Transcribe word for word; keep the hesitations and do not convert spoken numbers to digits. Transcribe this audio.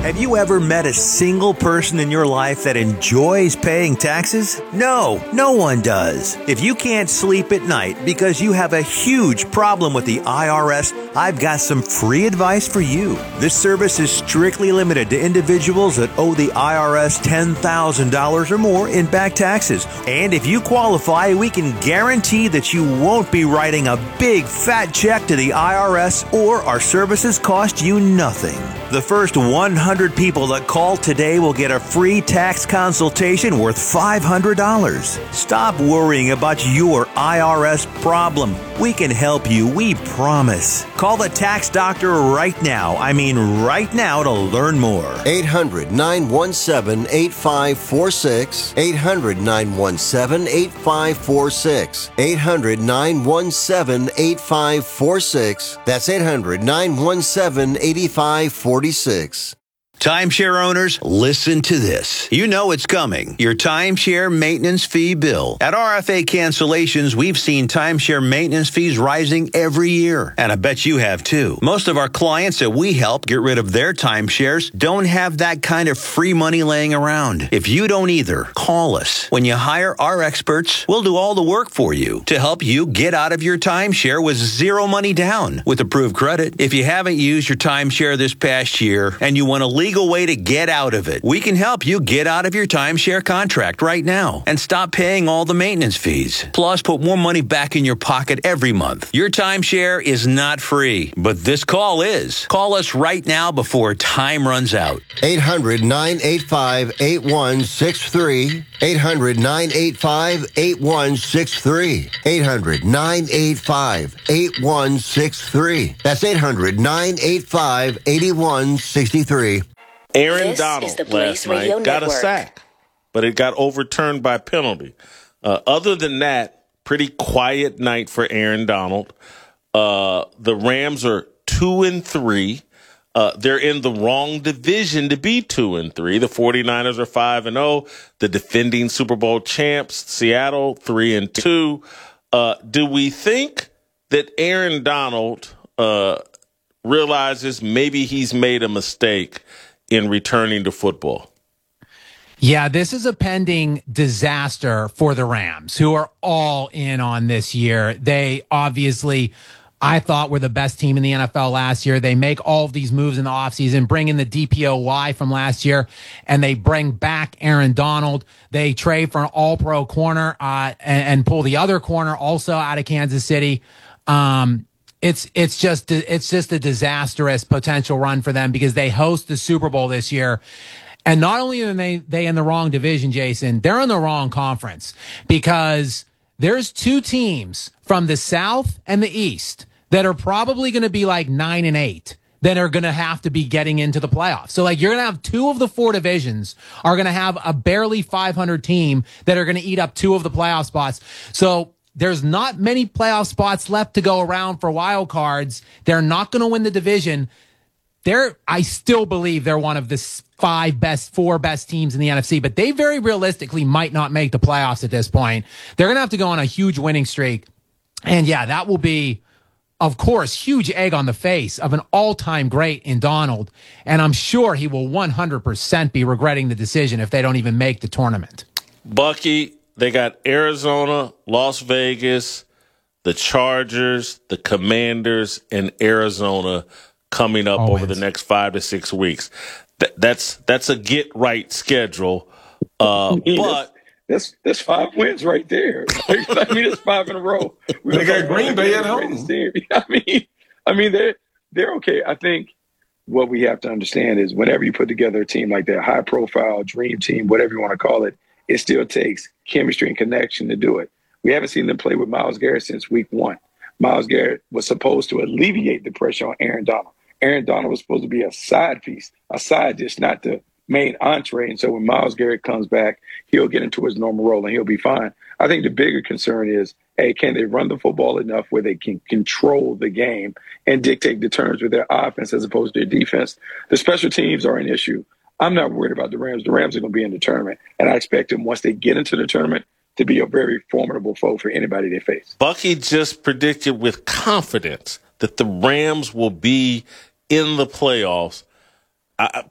Have you ever met a single person in your life that enjoys paying taxes? No, no one does. If you can't sleep at night because you have a huge problem with the I R S, I've got some free advice for you. This service is strictly limited to individuals that owe the I R S ten thousand dollars or more in back taxes. And if you qualify, we can guarantee that you won't be writing a big fat check to the I R S, or our services cost you nothing. The first one hundred people that call today will get a free tax consultation worth five hundred dollars. Stop worrying about your I R S problem. We can help you, we promise. Call the tax doctor right now. I mean right now to learn more. eight hundred, nine one seven, eight five four six. eight hundred, nine one seven, eight five four six. eight hundred, nine one seven, eight five four six. That's eight hundred, nine one seven, eight five four six. Timeshare owners, listen to this. You know it's coming. Your timeshare maintenance fee bill. At R F A Cancellations, we've seen timeshare maintenance fees rising every year. And I bet you have too. Most of our clients that we help get rid of their timeshares don't have that kind of free money laying around. If you don't either, call us. When you hire our experts, we'll do all the work for you to help you get out of your timeshare with zero money down with approved credit. If you haven't used your timeshare this past year and you want to leave way to get out of it, we can help you get out of your timeshare contract right now and stop paying all the maintenance fees. Plus, put more money back in your pocket every month. Your timeshare is not free, but this call is. Call us right now before time runs out. eight hundred, nine eight five, eight one six three. eight hundred, nine eight five, eight one six three. eight hundred, nine eight five, eight one six three. That's eight hundred, nine eight five, eight one six three. Aaron This Donald is the last Blaze Radio night got a Network. sack, but it got overturned by penalty. Uh, other than that, pretty quiet night for Aaron Donald. Uh, the Rams are two and three. Uh, they're in the wrong division to be two and three. The 49ers are five and oh. The defending Super Bowl champs, Seattle, three and two. Uh, do we think that Aaron Donald uh, realizes maybe he's made a mistake in returning to football? Yeah, this is a pending disaster for the Rams, who are all in on this year. They obviously, I thought, were the best team in the N F L last year. They make all of these moves in the offseason, bring in the D P O Y from last year, and they bring back Aaron Donald. They trade for an all-pro corner uh, and, and pull the other corner also out of Kansas City. Um, It's it's just it's just a disastrous potential run for them because they host the Super Bowl this year. And not only are they, they in the wrong division, Jason, they're in the wrong conference because there's two teams from the South and the East that are probably going to be like nine and eight that are going to have to be getting into the playoffs. So like you're going to have two of the four divisions are going to have a barely five hundred team that are going to eat up two of the playoff spots. So there's not many playoff spots left to go around for wild cards. They're not going to win the division. They're, I still believe they're one of the five best, four best teams in the N F C, but they very realistically might not make the playoffs at this point. They're going to have to go on a huge winning streak. And yeah, that will be, of course, huge egg on the face of an all-time great in Donald. And I'm sure he will one hundred percent be regretting the decision if they don't even make the tournament. Bucky, they got Arizona, Las Vegas, the Chargers, the Commanders, and Arizona coming up Always. over the next five to six weeks. Th- that's that's a get-right schedule. Uh, Yeah, but That's that's five wins right there. I mean, it's five in a row. We They got Green Bay at home. I mean, I mean they're they're okay. I think what we have to understand is whenever you put together a team like that, high profile dream team, whatever you want to call it, it still takes chemistry and connection to do it. We haven't seen them play with Myles Garrett since week one. Myles Garrett was supposed to alleviate the pressure on Aaron Donald. Aaron Donald was supposed to be a side piece, a side dish, not the main entree. And so when Myles Garrett comes back, he'll get into his normal role and he'll be fine. I think the bigger concern is, hey, can they run the football enough where they can control the game and dictate the terms with their offense as opposed to their defense? The special teams are an issue. I'm not worried about the Rams. The Rams are going to be in the tournament. And I expect them, once they get into the tournament, to be a very formidable foe for anybody they face. Bucky just predicted with confidence that the Rams will be in the playoffs. I,